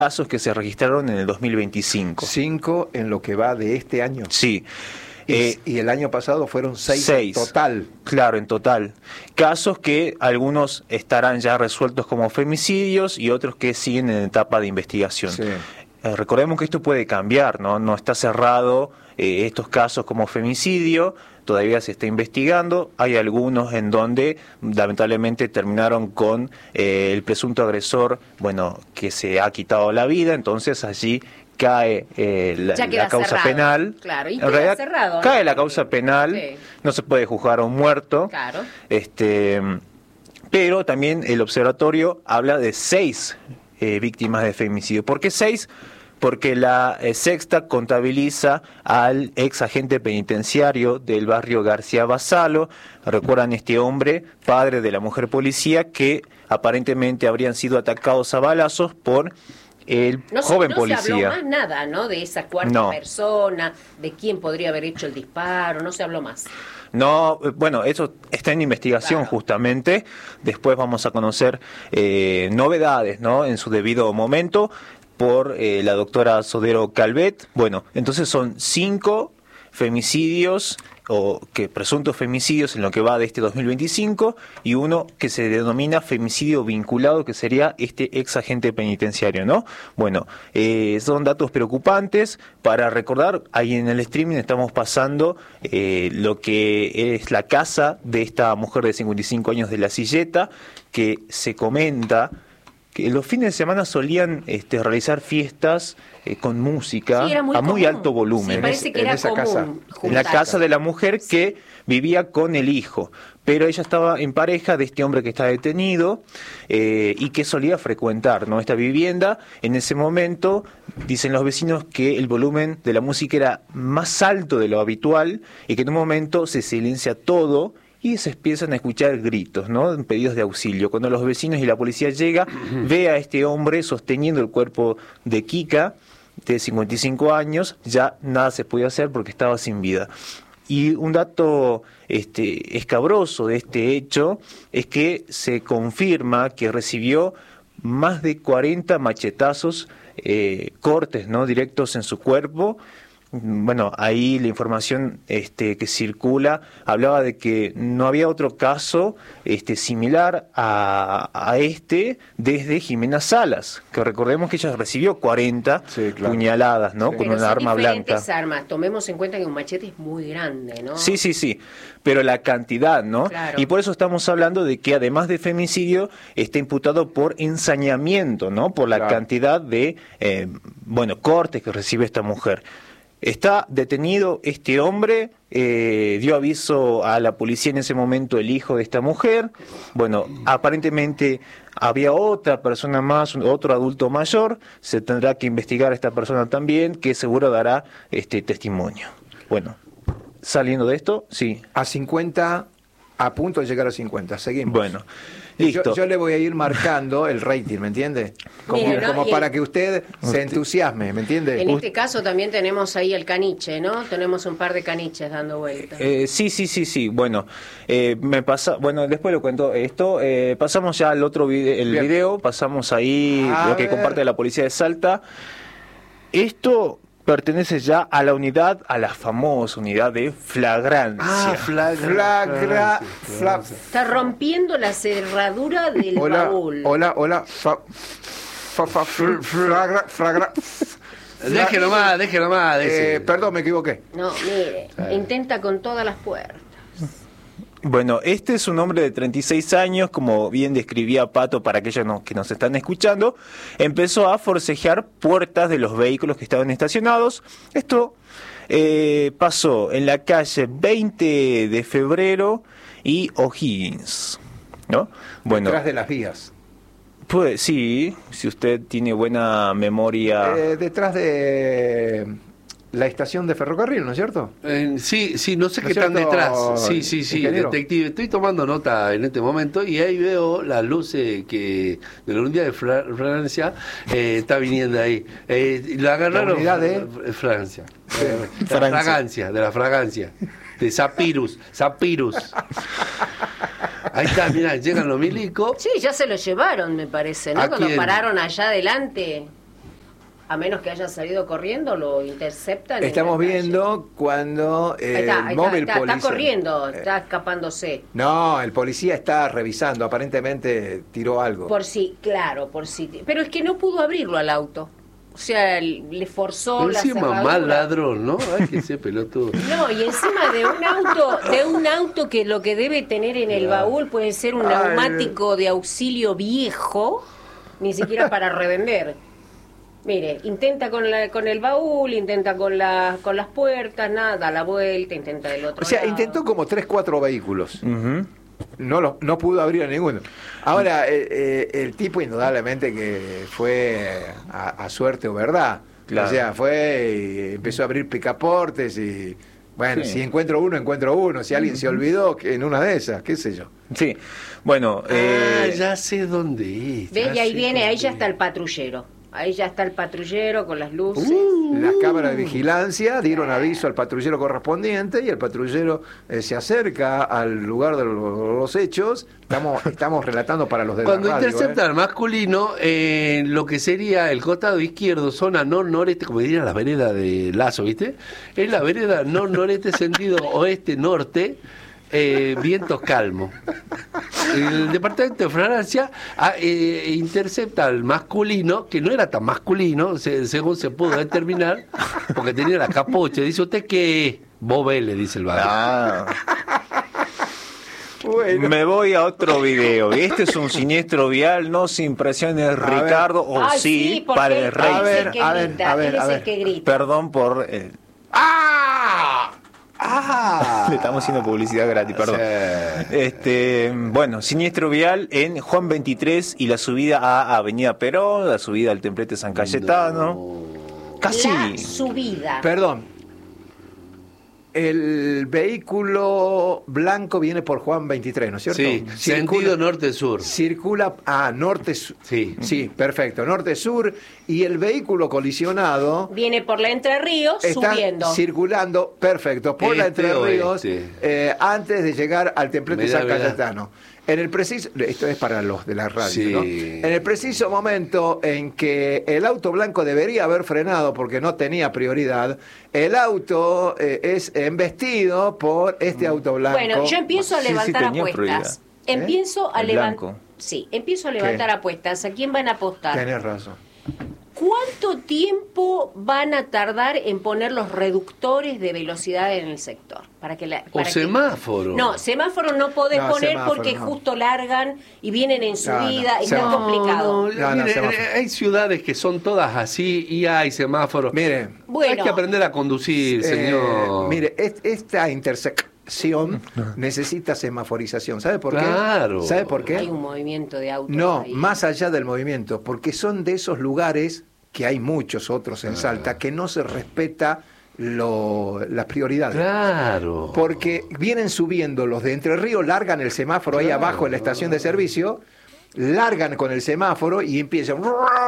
casos que se registraron en el 2025. 5 en lo que va de este año. Sí. Y el año pasado fueron 6 en total. Claro, en total. Casos que algunos estarán ya resueltos como femicidios y otros que siguen en etapa de investigación. Sí. Recordemos que esto puede cambiar, ¿no? No está cerrado estos casos como femicidio, todavía se está investigando. Hay algunos en donde lamentablemente terminaron con el presunto agresor, bueno, que se ha quitado la vida, entonces allí cae la causa cerrado. Penal. Claro, y en queda realidad cerrado, ¿no? cae la causa penal, Sí. no se puede juzgar a un muerto. Claro. Pero también el observatorio habla de 6 víctimas de femicidio. ¿Por qué 6? Porque la sexta contabiliza al ex agente penitenciario del barrio García Basalo. Recuerdan este hombre, padre de la mujer policía, que aparentemente habrían sido atacados a balazos por el joven policía. No se habló más nada, ¿no? De esa cuarta persona, de quién podría haber hecho el disparo, no se habló más. No, bueno, eso está en investigación, claro. Justamente. Después vamos a conocer novedades, ¿no? En su debido momento por la doctora Sodero Calvet. Bueno, entonces son 5 femicidios o que presuntos femicidios en lo que va de este 2025 y uno que se denomina femicidio vinculado, que sería este ex agente penitenciario, ¿no? Bueno, son datos preocupantes. Para recordar, ahí en el streaming estamos pasando lo que es la casa de esta mujer de 55 años de La Silleta, que se comenta que los fines de semana solían realizar fiestas con música a muy alto volumen. Sí, parece que era común en la casa de la mujer que vivía con el hijo, pero ella estaba en pareja de este hombre que está detenido y que solía frecuentar, ¿no?, esta vivienda. En ese momento dicen los vecinos que el volumen de la música era más alto de lo habitual y que en un momento se silencia todo y se empiezan a escuchar gritos, ¿no?, pedidos de auxilio. Cuando los vecinos y la policía llega, ve a este hombre sosteniendo el cuerpo de Kika, de 55 años, ya nada se podía hacer porque estaba sin vida. Y un dato escabroso de este hecho es que se confirma que recibió más de 40 machetazos, cortes, ¿no?, directos en su cuerpo. Bueno, ahí la información que circula hablaba de que no había otro caso similar a desde Jimena Salas, que recordemos que ella recibió 40 puñaladas, ¿no?, con una arma blanca. Armas. Tomemos en cuenta que un machete es muy grande, ¿no? Sí, pero la cantidad, ¿no? Claro. Y por eso estamos hablando de que además de femicidio está imputado por ensañamiento, ¿no?, por la cantidad de cortes que recibe esta mujer. Está detenido este hombre, dio aviso a la policía en ese momento el hijo de esta mujer. Bueno, aparentemente había otra persona más, otro adulto mayor. Se tendrá que investigar a esta persona también, que seguro dará testimonio. Bueno, saliendo de esto, sí. A 50, a punto de llegar a 50, seguimos. Bueno, listo. Yo le voy a ir marcando el rating, ¿me entiende? Como para que usted se entusiasme, ¿me entiende? En este caso también tenemos ahí el caniche, ¿no? Tenemos un par de caniches dando vueltas. Sí. Bueno, después lo cuento esto. Pasamos ya al otro video, pasamos ahí lo que comparte la policía de Salta. Esto pertenece ya a la famosa unidad de flagrancia. Está rompiendo la cerradura del baúl. Hola. Déjelo más. Perdón, me equivoqué. No, mire, intenta con todas las puertas. Bueno, este es un hombre de 36 años, como bien describía Pato para aquellos que nos están escuchando. Empezó a forcejear puertas de los vehículos que estaban estacionados. Esto pasó en la calle 20 de febrero y O'Higgins, ¿no? Bueno, detrás de las vías. Pues sí, si usted tiene buena memoria. Detrás de la estación de ferrocarril, ¿no es cierto? Sí, no sé qué están detrás. Sí, ingeniero. Detective. Estoy tomando nota en este momento y ahí veo las luces de la unidad de Francia está viniendo ahí. La agarraron. La unidad de Francia. De la fragancia. De Zapirus. Ahí está, mirá, llegan los milicos. Sí, ya se lo llevaron, me parece, ¿no? Cuando pararon allá adelante. A menos que haya salido corriendo, lo interceptan. Estamos viendo cuando móvil está policial. corriendo, está escapándose. No, el policía está revisando, aparentemente tiró algo. Por si, claro, por si. Pero es que no pudo abrirlo al auto. O sea, le forzó la encima cerradura. mal ladrón, ¿no? Ay, que ese pelotudo. No, y encima de un auto que lo que debe tener en el baúl puede ser un neumático de auxilio viejo, ni siquiera para revender. Mire, intenta con el baúl, intenta con las puertas, nada, da la vuelta, intenta del otro O sea, lado. intentó como 3-4 vehículos. Ujú. No pudo abrir a ninguno. Ahora, el tipo indudablemente que fue a suerte o verdad. Claro. O sea, fue y empezó a abrir picaportes y... Bueno, Sí. si encuentro uno. Si alguien se olvidó, que en una de esas, qué sé yo. Sí, bueno, Ya sé dónde es. Ve, ya y ahí sé viene, ahí ya dónde está el patrullero. Ahí ya está el patrullero con las luces. Las cámaras de vigilancia dieron aviso al patrullero correspondiente y el patrullero se acerca al lugar de los hechos. Estamos relatando para los de Cuando la radio. intercepta al masculino, lo que sería el costado izquierdo, zona noreste, como diría la vereda de Lazo, ¿viste? Es la vereda noreste, sentido oeste-norte, vientos calmos. El departamento de Francia intercepta al masculino, que no era tan masculino, según se pudo determinar, porque tenía la capucha. Dice, ¿usted qué es? Bobé, le dice el barrio. Bueno. me voy a otro video. Este es un siniestro vial, no sin presiones, Ricardo, o Ay, sí, porque para el él rey. es A ver, el que a ver, grita, a ver, él es a ver. el que grita. Perdón por... ¡Ah! le estamos haciendo publicidad gratis, perdón. Bueno, siniestro vial en Juan 23 y la subida a Avenida Perón, la subida al Templete San Cayetano. Casi. La subida. Perdón. El vehículo blanco viene por Juan 23, ¿no es cierto? Sí, sentido norte-sur. Circula norte-sur. Sí. Sí, perfecto. Norte-sur. Y el vehículo colisionado Viene por la Entre Ríos está subiendo. circulando, perfecto, por la Entre Ríos, antes de llegar al Templete Mirá, San mirá. Cayetano. En el preciso, esto es para los de la radio, Sí. ¿no? En el preciso momento en que el auto blanco debería haber frenado porque no tenía prioridad, el auto es embestido por este auto blanco. Bueno, yo empiezo a Sí, levantar tenía apuestas. prioridad. Empiezo a El levantar. blanco. Sí, empiezo a levantar apuestas. ¿A quién van a apostar? Tenés razón. ¿Cuánto tiempo van a tardar en poner los reductores de velocidad en el sector? O semáforo. No, semáforo no podés No, poner semáforo porque no. justo largan y vienen en subida, no, está semáforo. complicado. Mire, semáforo. hay ciudades que son todas así y hay semáforos. Mire, Bueno. Hay que aprender a conducir, señor. mire, esta intersección necesita semaforización. ¿Sabe por qué? Claro. ¿Sabe por qué? Hay un movimiento de autos No, ahí. más allá del movimiento, porque son de esos lugares, que hay muchos otros en Salta, que no se respeta las prioridades. Claro. Porque vienen subiendo los de Entre Ríos, largan el semáforo ahí abajo en la estación de servicio, largan con el semáforo y empiezan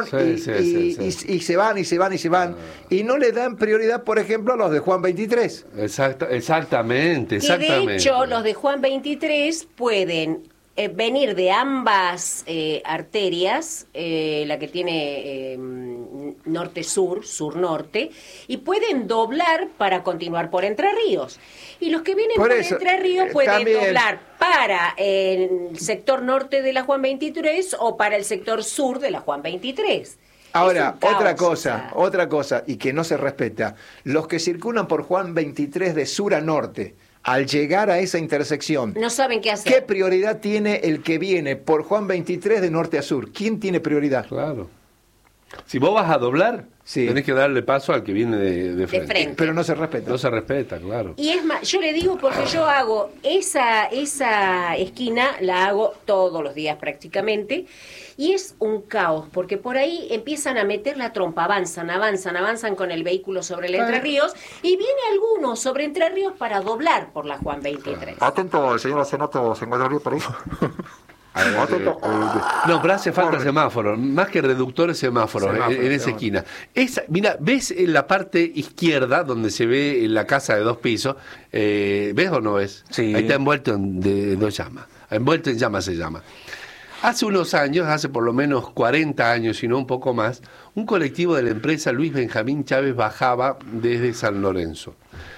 y se van y se van y se van y no le dan prioridad, por ejemplo, a los de Juan 23. Exactamente. Que de hecho los de Juan 23 pueden venir de ambas arterias, la que tiene norte-sur, sur-norte, y pueden doblar para continuar por Entre Ríos. Y los que vienen por Entre Ríos pueden también doblar para el sector norte de la Juan 23 o para el sector sur de la Juan 23. Ahora, Es un otra caos, o sea. otra cosa, y que no se respeta, los que circulan por Juan 23 de sur a norte, al llegar a esa intersección, No saben qué hacer. ¿qué prioridad tiene el que viene por Juan 23 de norte a sur? ¿Quién tiene prioridad? Claro. Si vos vas a doblar, Sí. tenés que darle paso al que viene de frente. frente. Pero no se respeta. No se respeta, claro. Y es más, yo le digo porque yo hago esa esquina, la hago todos los días prácticamente, y es un caos, porque por ahí empiezan a meter la trompa, avanzan con el vehículo sobre el Entre Ríos, y viene alguno sobre Entre Ríos para doblar por la Juan 23. Atento, el señor Senato, ¿se encuentra bien por ahí? Atento. No, pero hace falta semáforos, más que reductores, semáforos en esa esquina. Mira, ¿ves en la parte izquierda, donde se ve la casa de 2 pisos? ¿Ves o no ves? Sí. Ahí está envuelto en dos llamas. Envuelto en llamas se llama. Hace unos años, hace por lo menos 40 años, si no un poco más, un colectivo de la empresa Luis Benjamín Chávez bajaba desde San Lorenzo.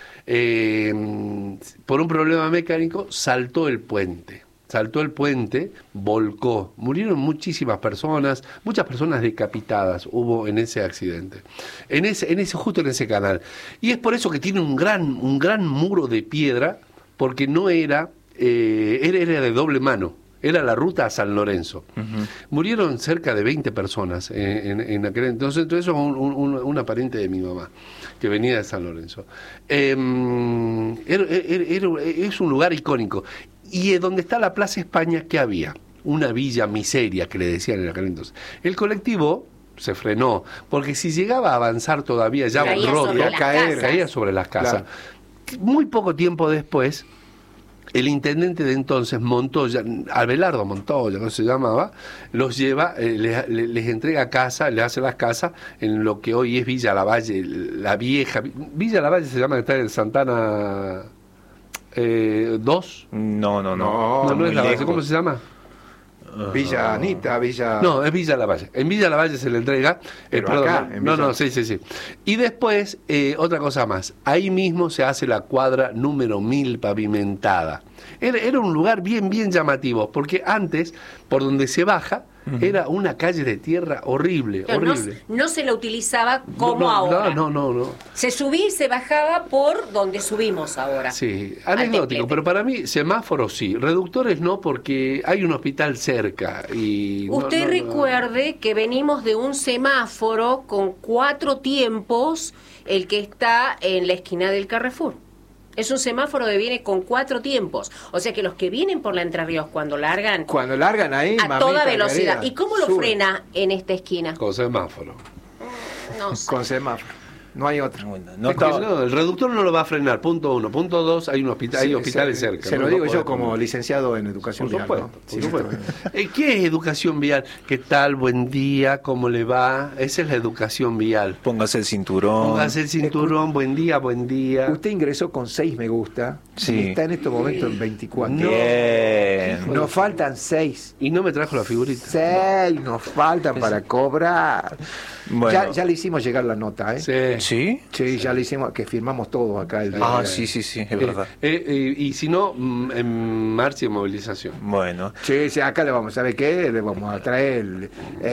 Por un problema mecánico saltó el puente, volcó, murieron muchísimas personas, muchas personas decapitadas hubo en ese accidente, justo en ese canal. Y es por eso que tiene un gran muro de piedra, porque no era de doble mano. Era la ruta a San Lorenzo. Uh-huh. Murieron cerca de 20 personas en aquel entonces. Entonces, eso es una pariente de mi mamá, que venía de San Lorenzo. Es un lugar icónico. Y donde está la Plaza España, ¿qué había? Una villa miseria, que le decían en aquel entonces. El colectivo se frenó, porque si llegaba a avanzar todavía, ya caía sobre las casas. Claro. Muy poco tiempo después, el intendente de entonces, Montoya, Abelardo Montoya, ¿no se llamaba? Los lleva, les entrega casa, les hace las casas en lo que hoy es Villa Lavalle, la vieja. Villa Lavalle se llama, que está en Santana 2. No es Lavalle, ¿cómo se llama? Villa Anita, Villa... No, es Villa Lavalle. En Villa Lavalle se le entrega... sí. Y después, otra cosa más. Ahí mismo se hace la cuadra número 1000 pavimentada. Era un lugar bien llamativo, porque antes, por donde se baja, era una calle de tierra horrible. No se la utilizaba como ahora. No. Se subía y se bajaba por donde subimos ahora. Sí, anecdótico, pero para mí semáforos sí, reductores no, porque hay un hospital cerca. Y Usted recuerde que venimos de un semáforo con 4 tiempos, el que está en la esquina del Carrefour. Es un semáforo que viene con 4 tiempos. O sea que los que vienen por la Entre Ríos cuando largan ahí a toda velocidad. Querida, ¿Y cómo lo frena en esta esquina? Con semáforo. No sé. Con semáforo. No hay otra. El reductor no lo va a frenar, punto 1. Punto 2, hay hospitales cerca. Se lo digo yo como licenciado en educación vial. Por supuesto. ¿Qué es educación vial? ¿Qué tal? Buen día, ¿cómo le va? Esa es la educación vial. Póngase el cinturón. Buen día. Usted ingresó con 6 me gusta. Sí. Y está en estos momentos en 24. Bien. Nos faltan 6. Y no me trajo la figurita. 6 nos faltan para cobrar. Bueno. Ya le hicimos llegar la nota, ¿Sí? Sí, ya le hicimos, que firmamos todos acá el día. Sí, es verdad. Y si no, en marcha y movilización. Bueno. Sí, acá le vamos, ¿sabe qué? Le vamos a traer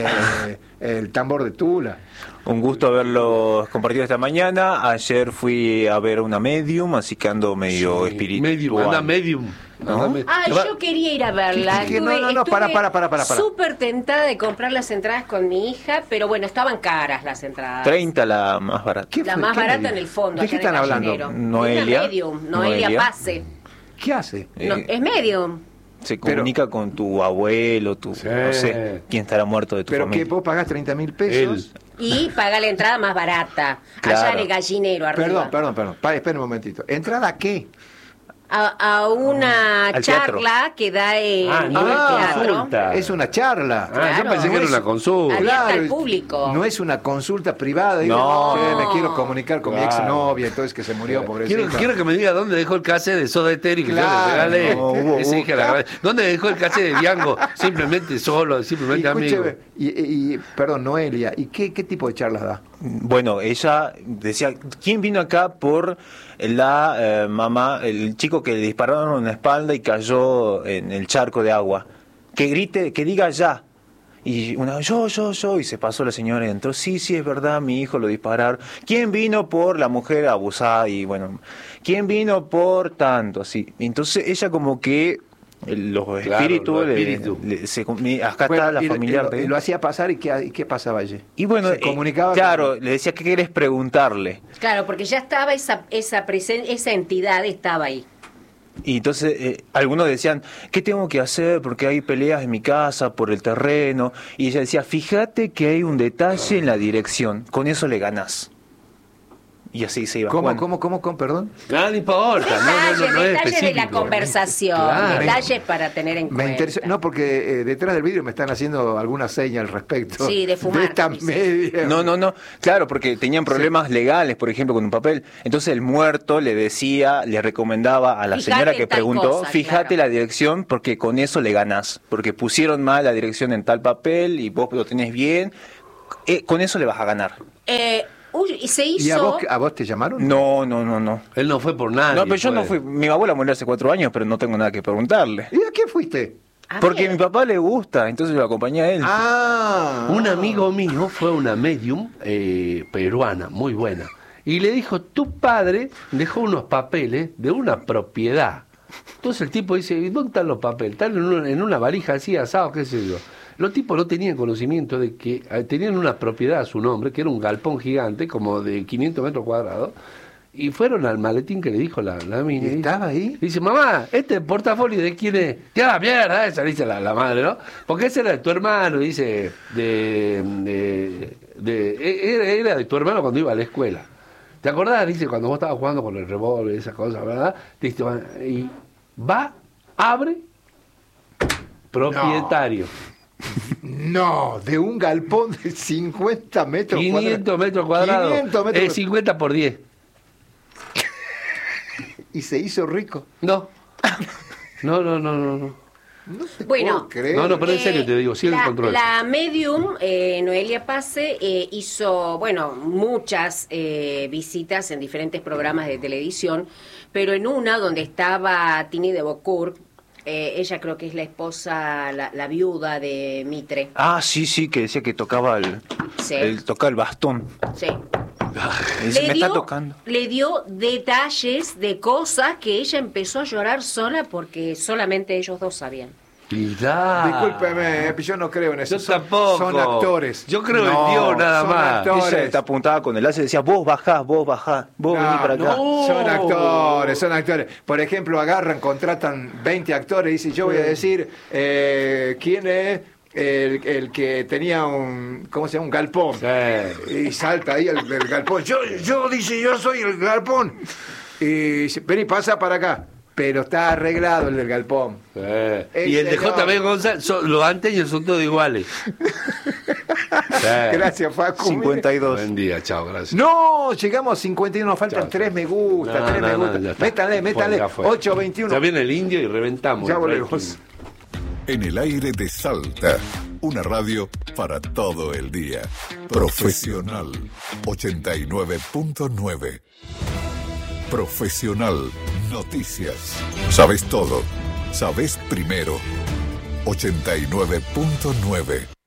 el tambor de Tula. Un gusto haberlo compartido esta mañana. Ayer fui a ver una medium, así que ando medio espiritual. Medium. ¿No? Yo quería ir a verla. Para. Súper tentada de comprar las entradas con mi hija, pero bueno, estaban caras las entradas. 30 la más barata. La más barata en el fondo. ¿De qué están hablando? Noelia. Noelia Pase. ¿Qué hace? Es medium. Se comunica con tu abuelo, no sé quién estará muerto de tu familia. Pero que vos pagás 30.000 pesos. Y paga la entrada más barata. Claro. Allá en el Gallinero arriba. Perdón. Espera un momentito. ¿Entrada a qué? A una charla que da en el teatro. Consulta. Es una charla. Claro. Yo pensé que era una consulta. Abierta al público. No es una consulta privada. No. Me quiero comunicar con mi exnovia, entonces que se murió, pobrecita. Quiero que me diga dónde dejó el cassette de Soda Stereo que yo le regalé. ¿Dónde dejó el cassette de Diango? Simplemente amigo. Perdón, Noelia, ¿y qué tipo de charlas da? Bueno, ella decía, ¿quién vino acá por la mamá, el chico que le dispararon en la espalda y cayó en el charco de agua? Que grite, que diga ya. Y una, yo, y se pasó la señora y entró, sí, es verdad, mi hijo lo dispararon. ¿Quién vino por la mujer abusada? Y bueno, ¿quién vino por tanto? Así. Entonces ella como que los espíritus, acá está la familiar de él. Lo hacía pasar y ¿qué pasaba allí? Y bueno, se comunicaba le decía, ¿qué querés preguntarle? Claro, porque ya estaba esa entidad estaba ahí. Y entonces algunos decían, ¿qué tengo que hacer? Porque hay peleas en mi casa por el terreno. Y ella decía, fíjate que hay un detalle en la dirección, con eso le ganás. Y así se iba. ¿Cómo, perdón? No importa, no es detalles específico. de la conversación, Claro. detalles para tener en cuenta. No, porque detrás del vídeo me están haciendo alguna seña al respecto. Sí, de fumar, De esta dice. media. No, claro, porque tenían problemas legales, por ejemplo, con un papel. Entonces el muerto le recomendaba a la Fíjate señora en que tal preguntó, cosa, fíjate claro. la dirección, porque con eso le ganás. Porque pusieron mal la dirección en tal papel y vos lo tenés bien, con eso le vas a ganar. Y se hizo... ¿Y a vos te llamaron? No. Él no fue por nada. No, pero yo no fui. Mi abuela murió hace 4 años, pero no tengo nada que preguntarle. ¿Y a qué fuiste? A Porque ver. a mi papá le gusta, entonces lo acompañé a él. Un amigo mío fue una medium peruana, muy buena. Y le dijo, tu padre dejó unos papeles de una propiedad. Entonces el tipo dice, ¿y dónde están los papeles? Están en una valija así, asado, qué sé yo. Los tipos no tenían conocimiento de que tenían una propiedad a su nombre, que era un galpón gigante, como de 500 metros cuadrados, y fueron al maletín que le dijo la mina. ¿Y estaba ahí? Dice, mamá, ¿este portafolio de quién es? ¡Ya, mierda! Esa dice la madre, ¿no? Porque ese era de tu hermano, dice, era de tu hermano cuando iba a la escuela. ¿Te acordás? Dice, cuando vos estabas jugando con el revólver y esas cosas, ¿verdad? Dice, y va, abre, propietario. No, de un galpón de 50 metros 500 metros cuadrados. 500 metros. Es 50 por 10. Y se hizo rico. No. No. No te Bueno, puedo creer. No, pero en serio te digo, sí el control. La medium, Noelia Pase, hizo, muchas visitas en diferentes programas de televisión, pero en una donde estaba Tini de Beaucourt, ella creo que es la esposa, la viuda de Mitre. Ah, sí, que decía que tocaba Sí. tocaba el bastón. Sí. Y dice, me está tocando. Le dio detalles de cosas que ella empezó a llorar sola porque solamente ellos dos sabían. Mirá. Discúlpeme, yo no creo en eso. Yo tampoco. Son actores. Yo creo en Dios nada son más. actores. Ella te apuntaba con el láser y decía, vos bajás, vos vení para acá. no. Son actores. Por ejemplo, contratan 20 actores y dicen, yo voy a decir quién es el que tenía un galpón. Sí. Y salta ahí el galpón. Yo soy el galpón. Y dice, vení, pasa para acá. Pero está arreglado el del galpón. Y el de JB González, los anteños son todos iguales. Gracias, Facu. 52. Buen día, chao, gracias. No, llegamos a 51, nos faltan Chao, 3 me gusta, No, 3 me no, gusta. ya está. Métale, Ya fue. 8:21. Ya viene el indio y reventamos. Ya volvemos. En el aire de Salta, una radio para todo el día. Profesional 89.9. Profesional Noticias. Sabes todo. Sabes primero. 89.9.